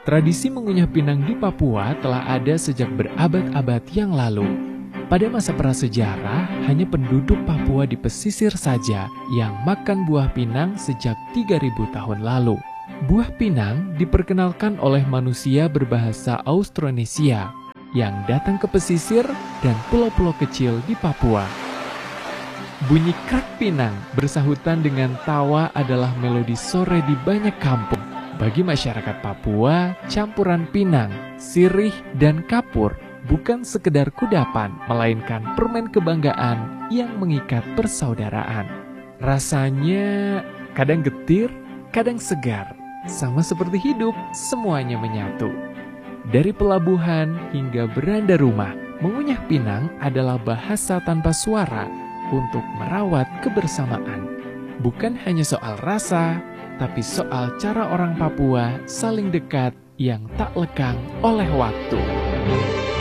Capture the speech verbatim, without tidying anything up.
Tradisi mengunyah pinang di Papua telah ada sejak berabad-abad yang lalu. Pada masa prasejarah, hanya penduduk Papua di pesisir saja yang makan buah pinang sejak tiga ribu tahun lalu. Buah pinang diperkenalkan oleh manusia berbahasa Austronesia yang datang ke pesisir dan pulau-pulau kecil di Papua. Bunyi krak pinang bersahutan dengan tawa adalah melodi sore di banyak kampung. Bagi masyarakat Papua, campuran pinang, sirih, dan kapur bukan sekedar kudapan, melainkan permen kebanggaan yang mengikat persaudaraan. Rasanya kadang getir, kadang segar, sama seperti hidup, semuanya menyatu. Dari pelabuhan hingga beranda rumah, mengunyah pinang adalah bahasa tanpa suara untuk merawat kebersamaan. Bukan hanya soal rasa, tapi soal cara orang Papua saling dekat yang tak lekang oleh waktu.